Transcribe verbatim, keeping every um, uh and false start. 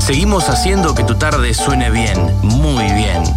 Seguimos haciendo que tu tarde suene bien, muy bien.